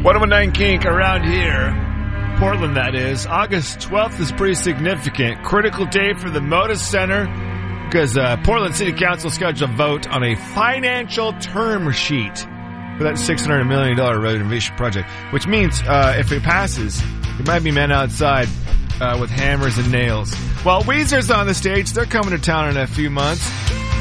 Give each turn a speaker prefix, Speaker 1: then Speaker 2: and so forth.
Speaker 1: 119 Kink around here. Portland, that is. August 12th is pretty significant. Critical day for the Moda Center because Portland City Council scheduled a vote on a financial term sheet for that $600 million renovation project, which means if it passes, there might be men outside with hammers and nails. Well, Weezer's on the stage. They're coming to town in a few months.